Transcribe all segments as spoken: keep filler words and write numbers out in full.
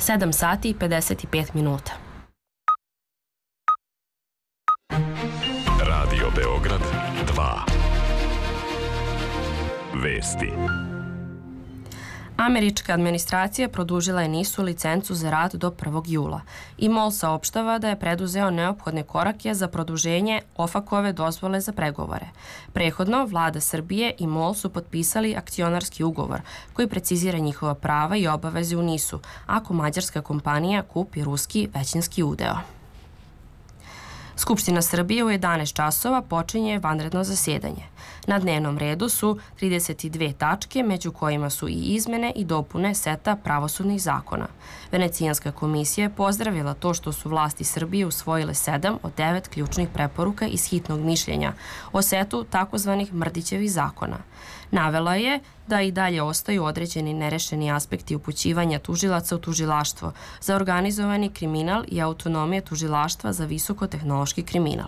sedam sati i pedeset pet minuta. Radio Beograd dva. Vesti. Američka administracija produžila je NIS-u licencu za rad do prvog jula i MOL saopštava da je preduzeo neophodne korake za produženje OFAC-ove dozvole za pregovore. Prethodno, vlada Srbije i MOL su potpisali akcionarski ugovor koji precizira njihova prava i obaveze u NIS-u ako mađarska kompanija kupi ruski većinski udeo. Skupština Srbije u jedanaest časova počinje vanredno zasjedanje. Na dnevnom redu su trideset dve tačke, među kojima su i izmene i dopune seta pravosudnih zakona. Venecijanska komisija je pozdravila to što su vlasti Srbije usvojile sedam od devet ključnih preporuka iz hitnog mišljenja o setu takozvanih Mrdićevih zakona. Navela je da i dalje ostaju određeni nerešeni aspekti upućivanja tužilaca u tužilaštvo za organizovani kriminal i autonomije tužilaštva za visokotehnološki kriminal.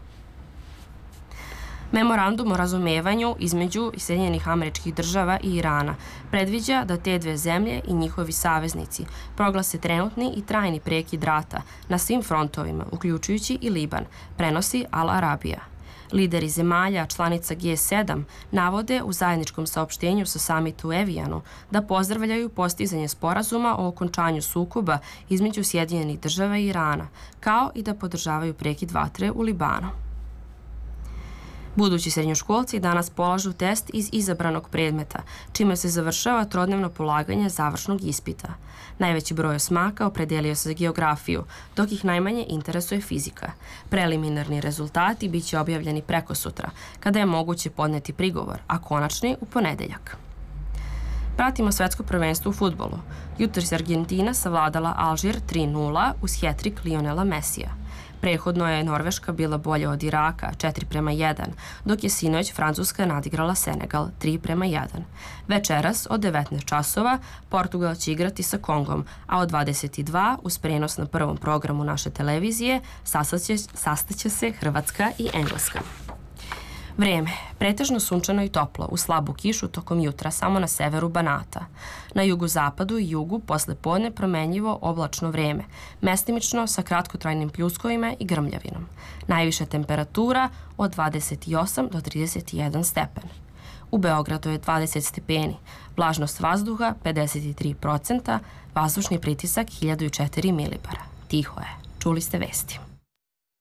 Memorandum o razumevanju između Sjedinjenih Američkih Država i Irana predviđa da te dve zemlje i njihovi saveznici proglase trenutni i trajni prekid rata na svim frontovima, uključujući i Liban, prenosi Al Arabija. Lideri zemalja, članica G sedam, navode u zajedničkom saopštenju sa samita u Evijanu da pozdravljaju postizanje sporazuma o okončanju sukoba između Sjedinjenih Država i Irana, kao i da podržavaju prekid vatre u Libanu. Budući srednjoškolci danas polažu test iz izabranog predmeta, čime se završava trodnevno polaganje završnog ispita. Najveći broj osmaka opredelio se za geografiju, dok ih najmanje interesuje fizika. Preliminarni rezultati biće objavljeni prekosutra, kada je moguće podneti prigovor, a konačni u ponedeljak. Pratimo svetsko prvenstvo u fudbalu. Jutros je Argentina savladala Alžir tri nula uz hat-trik Lionela Mesija. Prethodno je Norveška bila bolja od Iraka četiri prema jedan, dok je sinoć Francuska nadigrala Senegal tri prema jedan. Večeras od devetnaest časova Portugal će igrati sa Kongom, a od dvadeset dva uz prenos na prvom programu naše televizije sastaće, sastaće se Hrvatska i Engleska. Vreme. Pretežno sunčano i toplo, uz slabu kišu tokom jutra samo na severu Banata. Na jugozapadu i jugu posle podne promenljivo oblačno vreme, mestimično sa kratkotrajnim pljuskovima i grmljavinom. Najviša temperatura od dvadeset osam do trideset jedan stepen. U Beogradu je dvadeset stepeni, vlažnost vazduha pedeset tri procenta, vazdušni pritisak hiljadu četiri milibara. Tiho je. Čuli ste vesti.